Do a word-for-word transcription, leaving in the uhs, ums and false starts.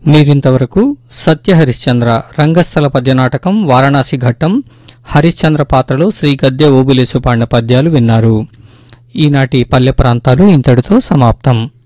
మీరింతవరకు సత్య హరిశ్చంద్ర రంగస్థల పద్యనాటకం వారణాసి ఘట్టం హరిశ్చంద్ర పాత్రలో శ్రీ గద్దె ఓబులేసు పాడిన పద్యాలు విన్నారు. ఈనాటి పల్లె ప్రాంతాలు ఇంతటితో సమాప్తం.